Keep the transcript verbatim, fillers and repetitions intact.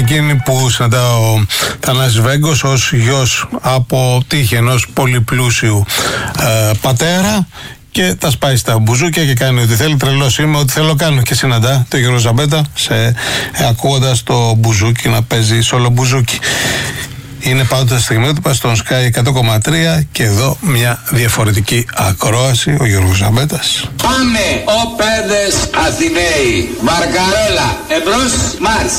εκείνη που συναντά ο Θανάσης Βέγκος ως γιος από τύχη ενός πολυπλούσιου ε, πατέρα, και τα σπάει στα μπουζούκια και κάνει ό,τι θέλει. Τρελός είμαι, ό,τι θέλω κάνω. Και συναντά τον Γιώργο Ζαμπέτα σε, ε, ακούγοντας το μπουζούκι να παίζει σόλο μπουζούκι. Είναι πάντοτε στιγμιότυπα στον Sky εκατό κόμμα τρία και εδώ μια διαφορετική ακρόαση. Ο Γιώργος Ζαμπέτας. Πάμε, όπεδες Αθηναίοι. Βαρκαρέλα, εμπρός, μάρς.